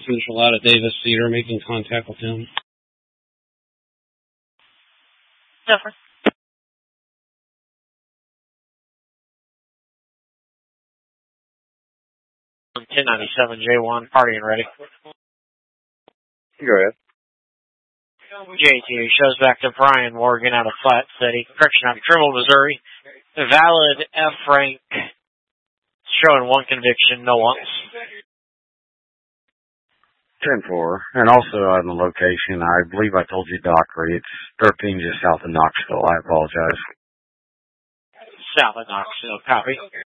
Central out of Davis Theater, making contact with him. Different. 1097 J1, party and ready. Go ahead. JTA shows back to Brian Morgan out of Flat City. Correction, out of Trimble, Missouri. The valid F rank showing one conviction, no wants. 10-4. And also on the location, I believe I told you, Dockery, it's 13 just south of Knoxville. I apologize. South of Knoxville, copy.